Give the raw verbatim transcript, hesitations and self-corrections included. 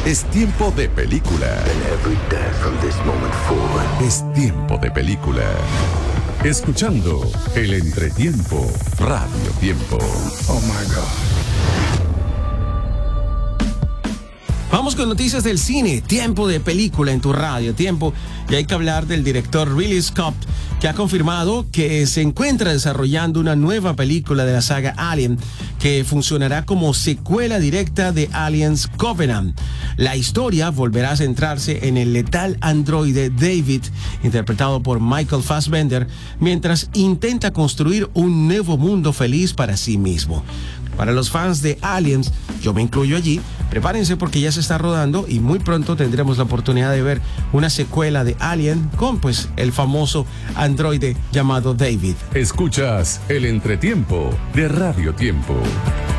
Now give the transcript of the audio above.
Es tiempo de película. And every day from this moment forward. Es tiempo de película. Escuchando el entretiempo, Radio Tiempo. Oh my God. Vamos con noticias del cine, tiempo de película en tu radio, tiempo. Y hay que hablar del director Ridley Scott, que ha confirmado que se encuentra desarrollando una nueva película de la saga Alien, que funcionará como secuela directa de Aliens Covenant. La historia volverá a centrarse en el letal androide David, interpretado por Michael Fassbender, mientras intenta construir un nuevo mundo feliz para sí mismo. Para los fans de Aliens, yo me incluyo allí, prepárense porque ya se está rodando y muy pronto tendremos la oportunidad de ver una secuela de Alien con pues el famoso androide llamado David. Escuchas el entretiempo de Radio Tiempo.